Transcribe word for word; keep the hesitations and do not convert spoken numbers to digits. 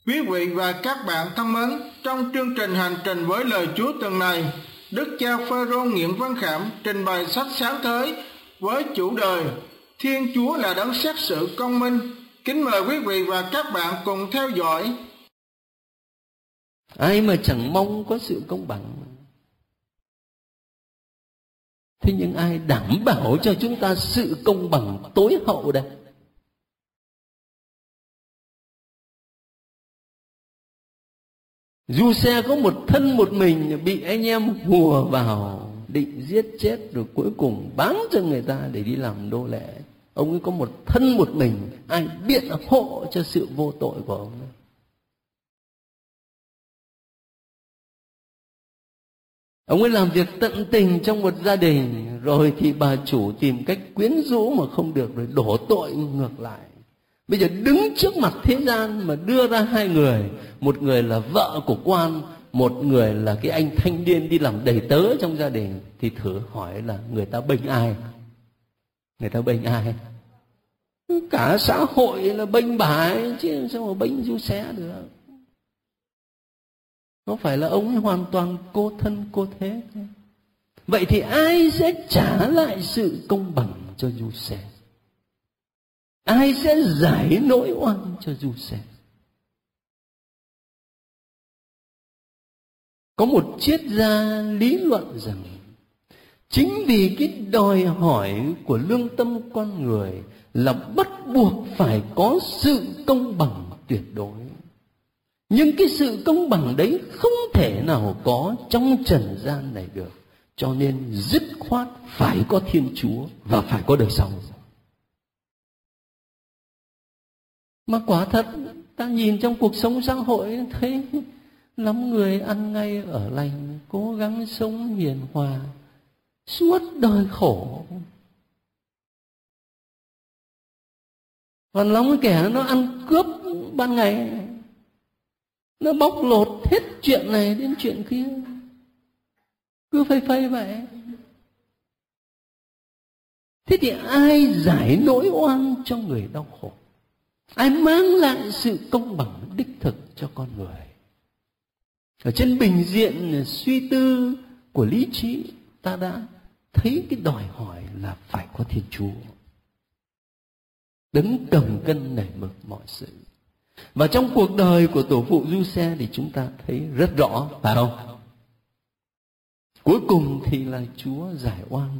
Quý vị và các bạn thân mến, trong chương trình Hành trình với lời Chúa tuần này, Đức cha Phêrô Nguyễn Văn Khảm trình bày sách Sáng Thế với chủ đề Thiên Chúa là đấng xét xử công minh. Kính mời quý vị và các bạn cùng theo dõi. Ai mà chẳng mong có sự công bằng. Thế nhưng ai đảm bảo cho chúng ta sự công bằng tối hậu đây? Giuse có một thân một mình, bị anh em hùa vào định giết chết, rồi cuối cùng bán cho người ta để đi làm nô lệ. Ông ấy có một thân một mình, ai biện hộ cho sự vô tội của ông ấy? Ông ấy làm việc tận tình trong một gia đình, rồi thì bà chủ tìm cách quyến rũ mà không được, rồi đổ tội ngược lại. Bây giờ đứng trước mặt thế gian mà đưa ra hai người, một người là vợ của quan, một người là cái anh thanh niên đi làm đầy tớ trong gia đình, thì thử hỏi là người ta bênh ai? Người ta bênh ai? Cả xã hội là bênh bà ấy, chứ sao mà bênh Giuse được? Có phải là ông ấy hoàn toàn cô thân cô thế không? Vậy thì ai sẽ trả lại sự công bằng cho Giuse? Ai sẽ giải nỗi oan cho Giuse? Có một triết gia lý luận rằng chính vì cái đòi hỏi của lương tâm con người là bắt buộc phải có sự công bằng tuyệt đối. Nhưng cái sự công bằng đấy không thể nào có trong trần gian này được. Cho nên dứt khoát phải có Thiên Chúa và phải có đời sau. Mà quả thật ta nhìn trong cuộc sống xã hội thấy lắm người ăn ngay ở lành, cố gắng sống hiền hòa, suốt đời khổ. Còn lắm kẻ nó ăn cướp ban ngày, nó bóc lột hết chuyện này đến chuyện kia, cứ phây phây vậy. Thế thì ai giải nỗi oan cho người đau khổ? Ai mang lại sự công bằng đích thực cho con người? Ở trên bình diện suy tư của lý trí, ta đã thấy cái đòi hỏi là phải có Thiên Chúa, đấng cầm cân nảy mực mọi sự. Và trong cuộc đời của tổ phụ Giuse thì chúng ta thấy rất rõ, phải không? Cuối cùng thì là Chúa giải oan